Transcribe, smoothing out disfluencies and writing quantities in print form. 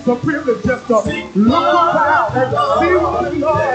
It's a privilege just to look around and see what the Lord